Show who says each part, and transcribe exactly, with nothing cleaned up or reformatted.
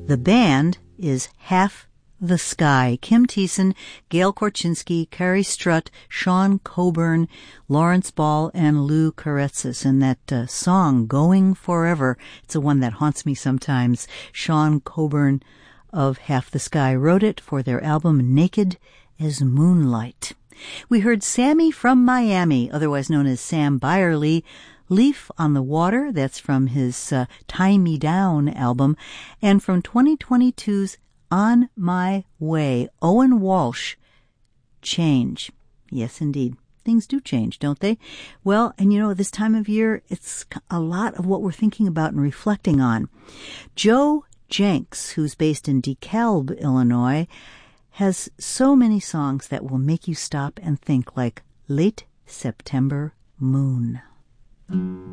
Speaker 1: The band is Half the Sky. Kim Thiessen, Gail Korchinski, Carrie Strutt, Sean Coburn, Lawrence Ball, and Lou Karetzis. And that uh, song, Going Forever, it's the one that haunts me sometimes. Sean Coburn of Half the Sky wrote it for their album Naked as Moonlight. We heard Sammy from Miami, otherwise known as Sam Byerly, Leaf on the Water, that's from his uh, Tie Me Down album, and from twenty twenty-two's On My Way, Owen Walsh, Change. Yes, indeed. Things do change, don't they? Well, and you know, this time of year, it's a lot of what we're thinking about and reflecting on. Joe Jenks, who's based in DeKalb, Illinois, has so many songs that will make you stop and think, like Late September Moon.